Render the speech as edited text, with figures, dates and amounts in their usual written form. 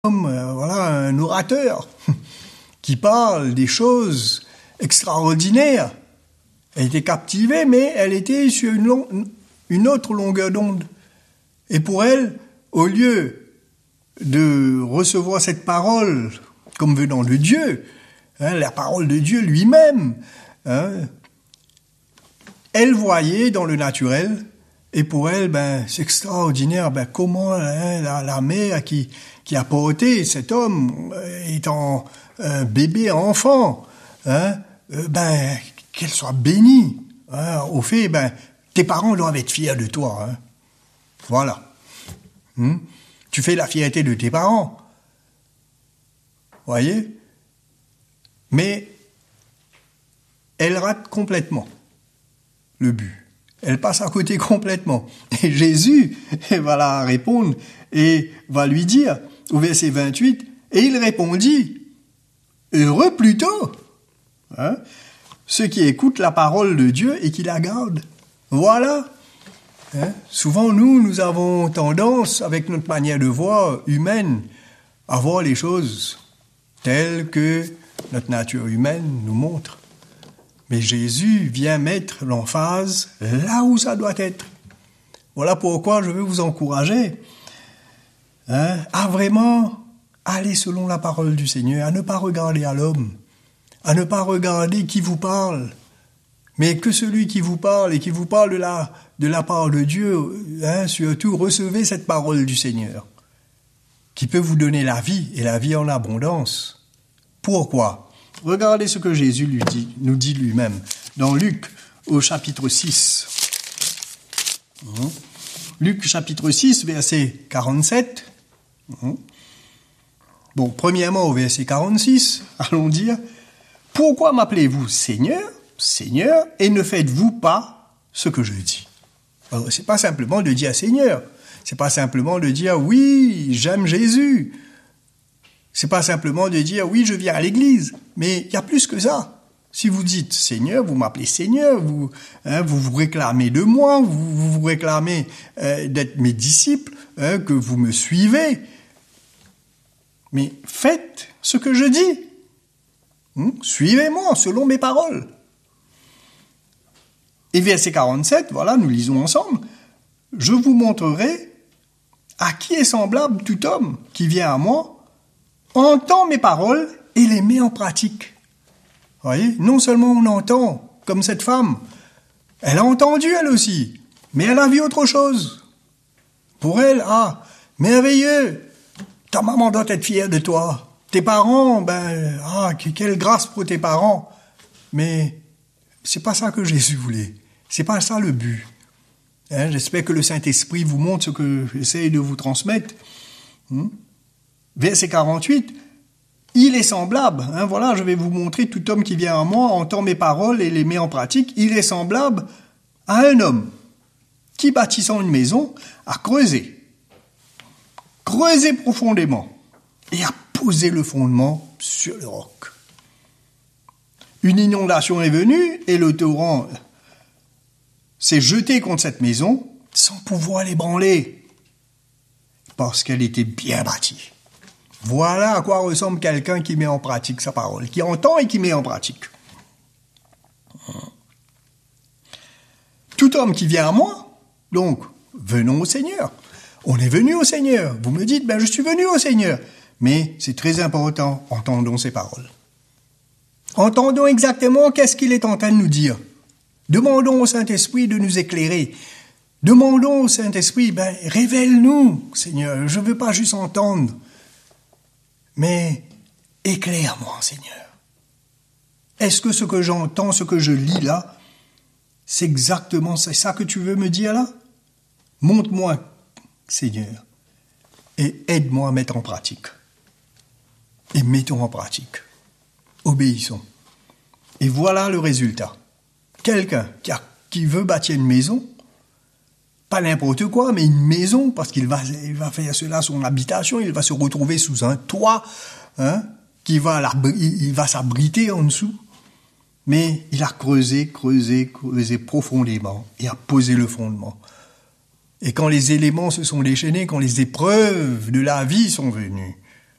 voilà, un orateur qui parle des choses extraordinaires. Elle était captivée, mais elle était sur une autre longueur d'onde. Et pour elle, au lieu de recevoir cette parole comme venant de Dieu, la parole de Dieu lui-même, elle voyait dans le naturel, et pour elle, c'est extraordinaire, comment la mère qui a porté cet homme étant un bébé, enfant, qu'elle soit bénie. Au fait, tes parents doivent être fiers de toi. Voilà. Tu fais la fierté de tes parents. Voyez? Mais elle rate complètement le but. Elle passe à côté complètement. Et Jésus va la répondre et va lui dire, au verset 28, et il répondit, heureux plutôt, ceux qui écoutent la parole de Dieu et qui la gardent. Voilà. Souvent, nous avons tendance, avec notre manière de voir humaine, à voir les choses telles que notre nature humaine nous montre. Mais Jésus vient mettre l'emphase là où ça doit être. Voilà pourquoi je veux vous encourager à vraiment aller selon la parole du Seigneur, à ne pas regarder à l'homme, à ne pas regarder qui vous parle, mais que celui qui vous parle et qui vous parle de la part de Dieu, surtout recevez cette parole du Seigneur, qui peut vous donner la vie et la vie en abondance. Pourquoi ? Regardez ce que Jésus nous dit lui-même, dans Luc, au chapitre 6. Luc, chapitre 6, verset 47. Bon, premièrement, au verset 46, allons dire, « Pourquoi m'appelez-vous Seigneur, Seigneur, et ne faites-vous pas ce que je dis ?» Alors, c'est pas simplement de dire Seigneur, c'est pas simplement de dire, « Oui, j'aime Jésus », c'est pas simplement de dire, oui, je viens à l'église, mais il y a plus que ça. Si vous dites Seigneur, vous m'appelez Seigneur, vous vous réclamez de moi, vous vous réclamez d'être mes disciples, que vous me suivez. Mais faites ce que je dis. Suivez-moi selon mes paroles. Et verset 47, voilà, nous lisons ensemble. Je vous montrerai à qui est semblable tout homme qui vient à moi, entend mes paroles et les met en pratique. Vous voyez, non seulement on entend, comme cette femme, elle a entendu elle aussi, mais elle a vu autre chose. Pour elle, merveilleux, ta maman doit être fière de toi. Tes parents, quelle grâce pour tes parents. Mais c'est pas ça que Jésus voulait. C'est pas ça le but. J'espère que le Saint-Esprit vous montre ce que j'essaie de vous transmettre. Verset 48, il est semblable, voilà, je vais vous montrer tout homme qui vient à moi, entend mes paroles et les met en pratique, il est semblable à un homme qui, bâtissant une maison, a creusé profondément et a posé le fondement sur le roc. Une inondation est venue et le torrent s'est jeté contre cette maison sans pouvoir l'ébranler parce qu'elle était bien bâtie. Voilà à quoi ressemble quelqu'un qui met en pratique sa parole, qui entend et qui met en pratique. Tout homme qui vient à moi, donc, venons au Seigneur. On est venu au Seigneur. Vous me dites, je suis venu au Seigneur. Mais c'est très important, entendons ces paroles. Entendons exactement qu'est-ce qu'il est en train de nous dire. Demandons au Saint-Esprit de nous éclairer. Demandons au Saint-Esprit, révèle-nous, Seigneur. Je ne veux pas juste entendre. Mais éclaire-moi, Seigneur. Est-ce que ce que j'entends, ce que je lis là, c'est ça que tu veux me dire là? Montre-moi, Seigneur, et aide-moi à mettre en pratique. Et mettons en pratique. Obéissons. Et voilà le résultat. Quelqu'un qui veut bâtir une maison, pas n'importe quoi, mais une maison, parce qu'il va faire cela son habitation, il va se retrouver sous un toit, il va s'abriter en dessous. Mais il a creusé profondément et a posé le fondement. Et quand les éléments se sont déchaînés, quand les épreuves de la vie sont venues,